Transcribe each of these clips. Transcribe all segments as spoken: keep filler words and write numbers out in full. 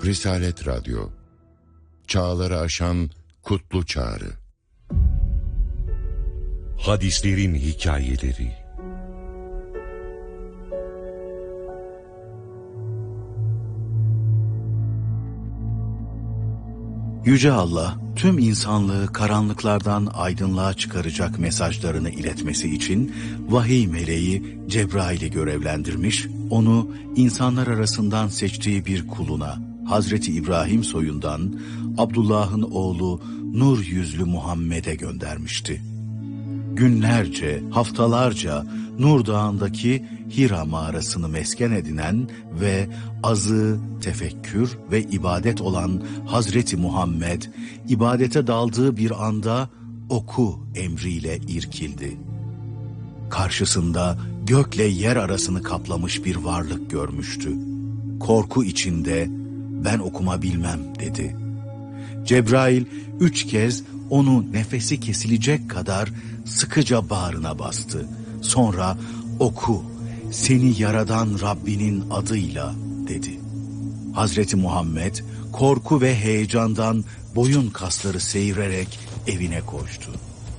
Risalet Radyo, çağları aşan kutlu çağrı. Hadislerin hikayeleri. Yüce Allah, tüm insanlığı karanlıklardan aydınlığa çıkaracak mesajlarını iletmesi için vahiy meleği Cebrail'i görevlendirmiş, onu insanlar arasından seçtiği bir kuluna, Hazreti İbrahim soyundan Abdullah'ın oğlu nur yüzlü Muhammed'e göndermişti. Günlerce, haftalarca Nur Dağı'ndaki Hira mağarasını mesken edinen ve azı, tefekkür ve ibadet olan Hazreti Muhammed, ibadete daldığı bir anda oku emriyle irkildi. Karşısında gökle yer arasını kaplamış bir varlık görmüştü. Korku içinde, "Ben okuma bilmem," dedi. Cebrail üç kez onu nefesi kesilecek kadar sıkıca bağrına bastı. Sonra "Oku, seni yaradan Rabbinin adıyla," dedi. Hazreti Muhammed korku ve heyecandan boyun kasları seyirerek evine koştu.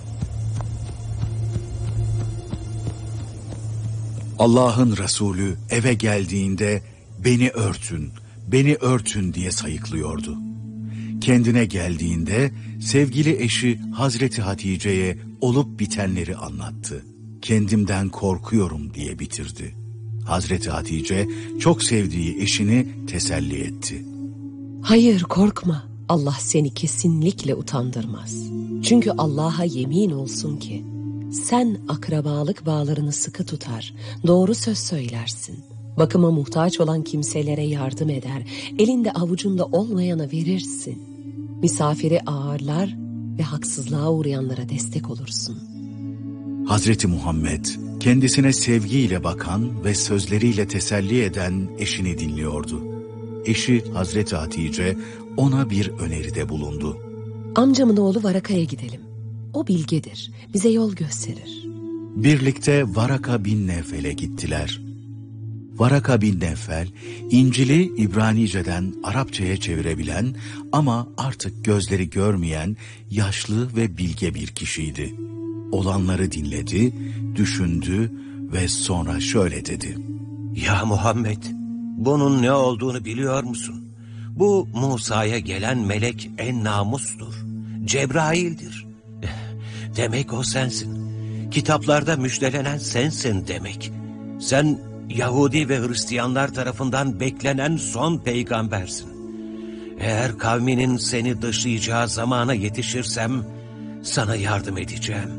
Allah'ın Resulü eve geldiğinde "Beni örtün, beni örtün," diye sayıklıyordu. Kendine geldiğinde sevgili eşi Hazreti Hatice'ye olup bitenleri anlattı. "Kendimden korkuyorum," diye bitirdi. Hazreti Hatice çok sevdiği eşini teselli etti. "Hayır, korkma. Allah seni kesinlikle utandırmaz. Çünkü Allah'a yemin olsun ki sen akrabalık bağlarını sıkı tutar, doğru söz söylersin. Bakıma muhtaç olan kimselere yardım eder, elinde avucunda olmayana verirsin. Misafiri ağırlar ve haksızlığa uğrayanlara destek olursun." Hazreti Muhammed kendisine sevgiyle bakan ve sözleriyle teselli eden eşini dinliyordu. Eşi Hazreti Hatice ona bir öneride bulundu. "Amcamın oğlu Varaka'ya gidelim. O bilgedir, bize yol gösterir." Birlikte Varaka bin Nevfel'e gittiler. Varaka bin Nevfel, İncil'i İbranice'den Arapça'ya çevirebilen ama artık gözleri görmeyen yaşlı ve bilge bir kişiydi. Olanları dinledi, düşündü ve sonra şöyle dedi. "Ya Muhammed, bunun ne olduğunu biliyor musun? Bu Musa'ya gelen melek en namustur. Cebrail'dir. Demek o sensin. Kitaplarda müjdelenen sensin demek. Sen Yahudi ve Hristiyanlar tarafından beklenen son peygambersin. Eğer kavminin seni dışlayacağı zamana yetişirsem sana yardım edeceğim."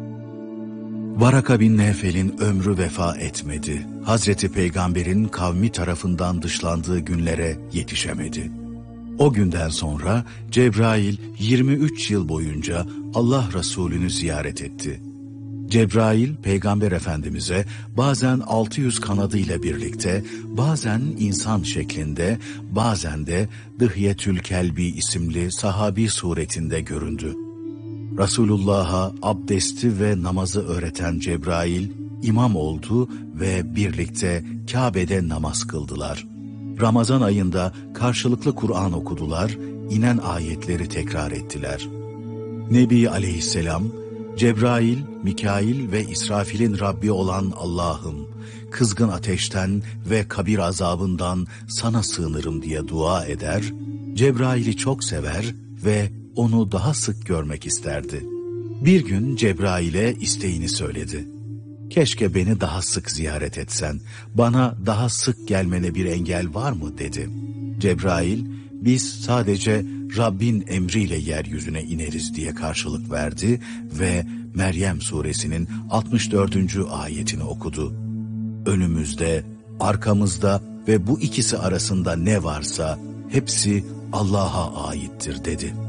Varaka bin Nevfel'in ömrü vefa etmedi. Hazreti Peygamber'in kavmi tarafından dışlandığı günlere yetişemedi. O günden sonra Cebrail yirmi üç yıl boyunca Allah Resulü'nü ziyaret etti. Cebrail, Peygamber Efendimiz'e bazen altı yüz kanadıyla birlikte, bazen insan şeklinde, bazen de Dıhyetül Kelbi isimli sahabi suretinde göründü. Resulullah'a abdesti ve namazı öğreten Cebrail, imam oldu ve birlikte Kabe'de namaz kıldılar. Ramazan ayında karşılıklı Kur'an okudular, inen ayetleri tekrar ettiler. Nebi Aleyhisselam, Cebrail, Mikail ve İsrafil'in Rabbi olan Allah'ım, kızgın ateşten ve kabir azabından sana sığınırım diye dua eder, Cebrail'i çok sever ve onu daha sık görmek isterdi. Bir gün Cebrail'e isteğini söyledi. "Keşke beni daha sık ziyaret etsen, bana daha sık gelmene bir engel var mı?" dedi. Cebrail, "Biz sadece Rabbin emriyle yeryüzüne ineriz," diye karşılık verdi ve Meryem suresinin altmış dördüncü ayetini okudu. "Önümüzde, arkamızda ve bu ikisi arasında ne varsa hepsi Allah'a aittir," dedi.